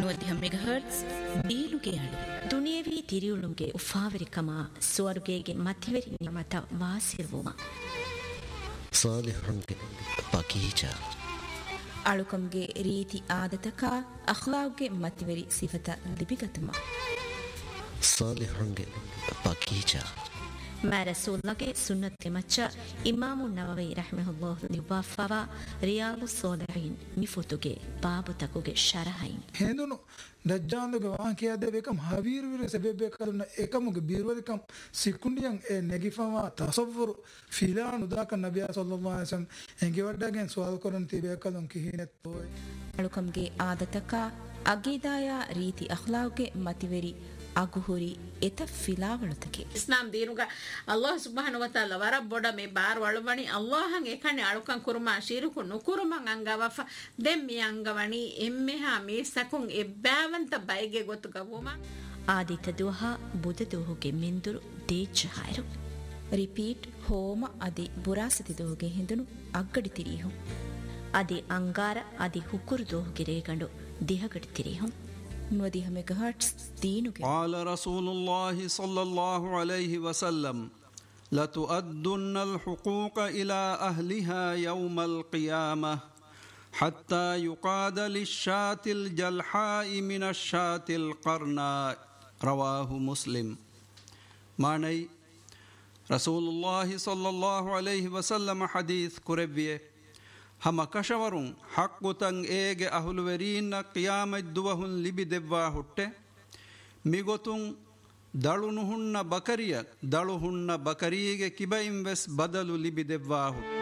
megahertz ಬೀಲುಗೆ ಅಡು ದುನಿಯವಿ ತಿರಿಯುಳುಗೆ ಉಫಾವರಿಕಮ ಸ್ವರ್ಗೆಗೆ ಮತಿವೆರಿ ನಿಮತ ವಾಸಿರುವುಮ ಸಾಲಿಹುಂಗೆ ಬಗೀಚ ಅಳುಕಂಗೆ ರೀತಿ ಆದತಕ ಅಖ್ಲಾವ್ಗೆ ಮತಿವೆರಿ ಸಿಫತ ಲಿಬಿಗತಮ ಸಾಲಿಹುಂಗೆ ಬಗೀಚ ಮಾ ರಸೂಲಗೆ ಸುನ್ನತೆ ಮಚ್ಚ ಇಮಾಮು ನವವಿ ರಹಮಹುಲ್ಲಾಹ್ ಲಿವಾಫವಾ ರಿಯಾದು ಸೋಲಿಹೀನ್ ಮಿಫುತುಗೆ ಬಾಬು ತಕುಗೆ ಶರಹೈನ್ ಹೆಂದುನು ದಜ್ಜಾಲುಗೆ ವಾಕಿಯಾದೆ ಬೇಕಂ ಹವೀರ್ ವಿರ ಸೆಬೆಬೇಕಲ್ನ ಏಕಮುಗೆ ಬೀರ್ವರಿಕಂ ಸಿಕ್ಕುಂಡಿಯಂ ಎ ನೆಗಿಫವಾ ತಸವ್ವುರು ಫಿಲಾನು ದಾಕ ನಬಿಯ ಸಲ್ಲಲ್ಲಾಹು ಅಲೈಹಿ ವಸಲ್ಲಂ ಎಂಗೆ ವಡ್ಡಾಗೆನ್ ಸುವಾಲ್ ಕೊರನ್ ತಿಬೇಕಲಂ ಕಿಹಿನೆತ್ ತೋಯ್ ಅಳುಕಂಗೆ ಆದತಕ ಅಗೀದಾಯ ರೀತಿ ಅಖ್ಲಾವ್ಗೆ ಮತಿವೆರಿ ಅಗುಹುರಿ ಎತ ಫಿಲಾವಳುತಕೆ ಇಸ್ಲಾಂ ದೀನುಗ ಅಲ್ಲಾಹ್ ಸುಬ್ಹಾನಹು ವ ತಆಲಾ ವರ ಬೊಡ ಮೆ ಬಾರ್ ವಳುವಣಿ ಅಲ್ಲಾಹಂ ಏಕನೆ ಅಳುಕಂ ಕುರುಮಾ ಶಿರುಕು ನುಕುರುಮಂ ಅಂಗವಫ ದೆಮ್ಮಿ ಅಂಗವಣಿ ಎಮ್ಮೆಹಾ ಮೀಸಕುಂ ಎಬ್ಬಾವಂತ ಬೈಗೆ ಗೊತ್ತು ಗವುಮ ಆದಿತ ದುಹ ಬುದ ದುಹುಗೆ ಮಿಂದುರು ದೇಚ ಹಾಯರು ರಿಪೀಟ್ ಹೋಮ ಅದಿ ಬುರಾಸತಿ ದುಹುಗೆ ಹಿಂದುನು ಅಗ್ಗಡಿ ತಿರಿಹು ಅದಿ ಅಂಗಾರ ಅದಿ ಹುಕುರು ದುಹುಗೆ ರೇಗಂಡು ದಿಹಗಡಿ ತಿರಿಹು ನುವದಿಹ ಮೆಗಾಹರ್ಟ್ಸ್ ದೀನುಗೆ قال رسول الله صلى الله عليه وسلم لتؤدن الحقوق إلى أهلها يوم القيامة حتى يقاد للشاة الجلحاء من الشاة القرناء رواه مسلم معنی رسول الله صلى الله عليه وسلم حديث كربيه ಹಮ ಕಶವರುಂ ಹಕ್ಕುತಂ ಏಗೆ ಅಹುಲುವೆರೀನ್ನ ಕಿಯಾಮತ್ ದುವಹುನ್ ಲಿಬಿ ದೆವ್ವಾ ಹುಟ್ಟೆ ಮಿಗೊತುಂ ದಳುನು ಹುಣ್ಣ ಬಕರಿಯ ದಳು ಹುಣ್ಣ ಬಕರಿಗೆ ಕಿಬೈಂ ವೆಸ್ ಬದಲು ಲಿಬಿ ದೆವ್ವಾ ಹುಟ್ಟೆ